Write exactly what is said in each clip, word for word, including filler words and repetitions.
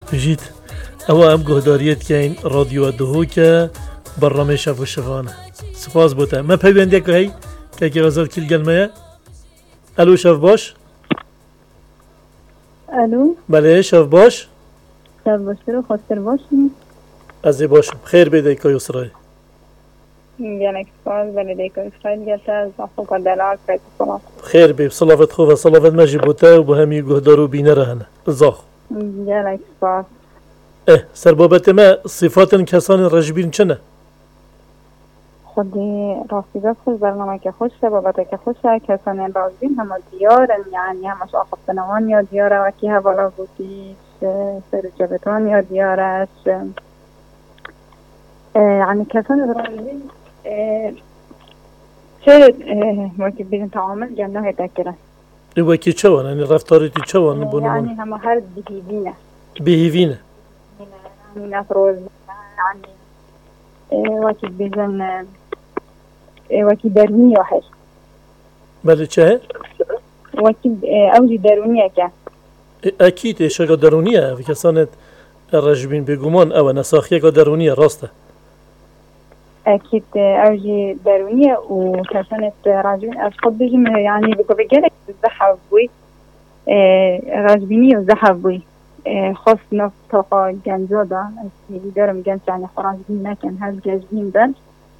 بجید او ام گهداریت که این رادیو دهو که برنامه شف و شفانه سپاس بوده ما پیونده که هی که که غزال کل گلمه الو شف باش الو بله شف باش شف باش رو خاطر باشیم از باشم خیر بیده که یسرای گلک سپاس بله که اسرائیل گلته از آخو دلال کرد سلام خیر بی صلافت خوب و صلافت مجی بوده و با همی گهدارو بینه رهنه زاخ گلک سپاس اه سر بابت ما صفات کسان رجبین چنه؟ خودی راستی دست خوش برنامه که خوشه بابت که خوشه کسان رجبین همه دیارن یعنی همش آخفتنوان یا دیاره و که حوالا بودیش سر جبتان یا دیارش یعنی کسان رجبین چه وقتی بیرون تعامل گنده های تکره وکی چه وان؟ یعنی رفتاریتی چه وان بونمان؟ یعنی همه هر بهیوینه بهیوینه یعنی نفروز یعنی وقتی بیزن وقتی درونی هست بله چه؟ وقتی اوجی درونیه که اکید اشاقا درونیه و کسانت رجبین بگومان او نساخیه که درونیه راسته اكيد اوجي درونيه وكانت راجبين از خود بيجي يعني بقى بجلك الزحف بوي راجبيني وزحف بوي خاص نفتقى جنزادا اللي دارم جنس يعني راجبين لكن هاد جاجبين بل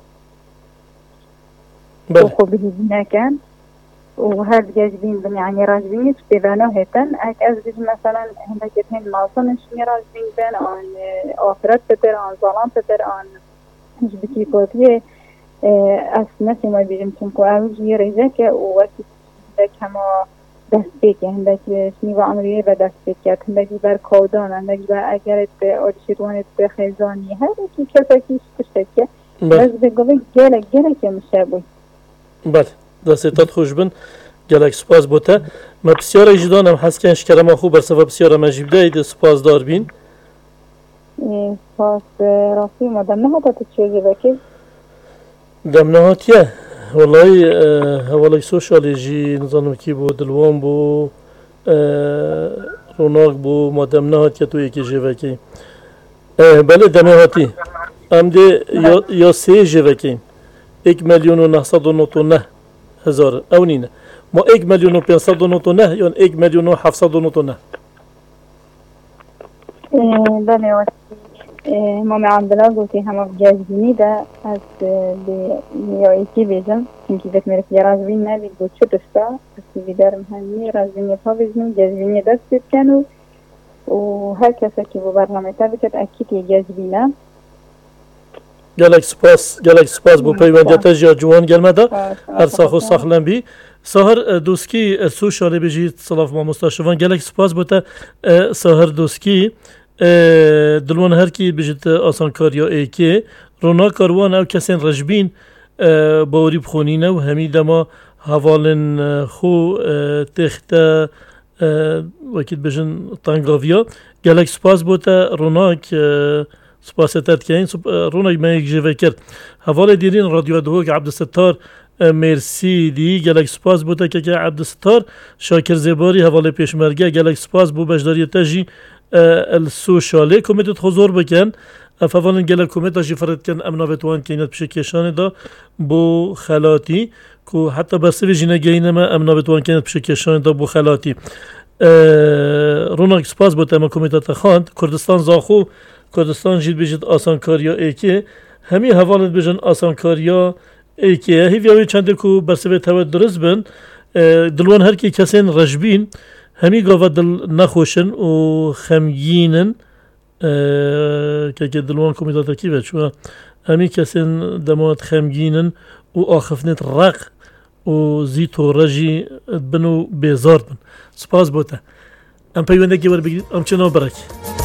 وخو بيجي كان وهاد جاجبين بل يعني راجبين بيبانو هيتن اك از بيجي مثلا هندك اتنين معصنش مي راجبين بان عن آخرت تتر عن ظلام تتر عن مش بكيفوتيه از نسی ما بیریم چون که اوجی ریزه که و وقتی هندک همه دست بکه هندک شنیو عمریه و دست بکه هندک بر کودان هندک بر اگرت آرشیدوانت خیزانی هر اکی کسا کیش کشته که بس بگوه گلک گلک میشه بوی بله دستیتات خوش بند گلک سپاس بوده ما بسیار اجدانم هست که انشکرم خوب برصفه بسیار مجیب دهید سپاس دار بین سپاس راستی ما دم نهاتا چیزی بکی دم نهاتیه والله والله سوشالی جی نظام کی بود دلوان بو روناق بو ما دم نهاتیه تو یکی جوکی بله دم نهاتی ام ده یا سه جوکی یک میلیون و نهصد و نود و نه هزار او نینه ما یک میلیون و پانصد و نود و نه یا یک میلیون و هفتصد و نود و نه بله وقتی ما معندنا قلتي هم جاذبيني ده از بيويتي بيجم كنتي ذات مرك جاذبين نبي قلت شو تشتا بس بيدار مهني رازبيني فابيزم جاذبيني دست كانوا وهكذا كي ببرنامج تابعت أكيد جاذبينا گلک سپاس گلک سپاس بو پیوندیت جا جوان گلمده هر ساخو ساخلن بی ساهر دوسکی سوشالی بجید صلاف ما مستشفان گلک سپاس بوده ساهر دوسکی دلوان هر کی بجید آسان کاریا ای که رونا کاروان او کسین رجبین باوری بخونینه و همی دما حوالن خو تخت وکید بجن تنگاویا گلک سپاس بوده رونا که سپاسیت که این رونق من یک جوه کرد حوال دیرین رادیو دوگ عبدالستار مرسی دی گلک سپاس بوده که که عبدالستار شاکر زباری حوال پیشمرگه گلک سپاس بو بجداری تجی السوشاله کمیتت حضور بکن افوالن گلک کمیت جی فرد کن امنا بتوان کینت بشه کشانه دا بو خلاتی که حتی بسیاری جنگه اینما امنا بتوان کینت بشه کشانه دا بو خلاتی رونق سپاس بوده ما کمیتت خواند کردستان زاخو کردستان جید بجید آسان کاریا ای که همی حوالت بجن آسان کاریا ای که هیویاوی چنده که برسه تود درست بن دلوان هر کی کسین رجبین همی گاوه دل نخوشن و خمگینن که که دلوان کمیتا تکیبه چون همی کسین دمات خمگینن و آخفنت رق و زیت و رجی بنو بیزار بن سپاس بوده ام پیونده که بر بگید ام چنو برک